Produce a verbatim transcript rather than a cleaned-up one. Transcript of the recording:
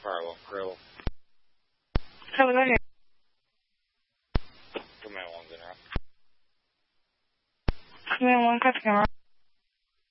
Firewall Grill. Hello, go ahead. Command one, General. Command one, cut the camera.